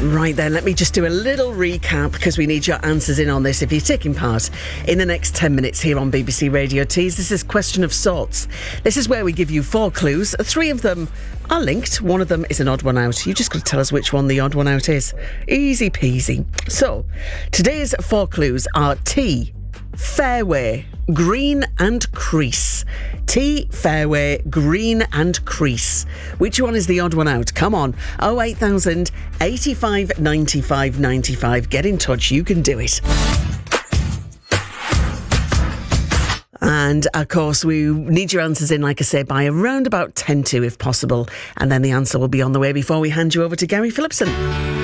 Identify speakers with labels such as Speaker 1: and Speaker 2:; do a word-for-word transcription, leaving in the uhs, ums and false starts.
Speaker 1: Right then, let me just do a little recap because we need your answers in on this if you're taking part in the next ten minutes here on B B C Radio Tees. This is Question of Sorts. This is where we give you four clues. Three of them are linked. One of them is an odd one out. You just got to tell us which one the odd one out is. Easy peasy. So, today's four clues are T, fairway, green and crease. T, fairway, green and crease. Which one is the odd one out? Come on. oh eight thousand, eighty-five, ninety-five, ninety-five. Get in touch. You can do it. And, of course, we need your answers in, like I say, by around about ten to, if possible. And then the answer will be on the way before we hand you over to Gary Phillipson.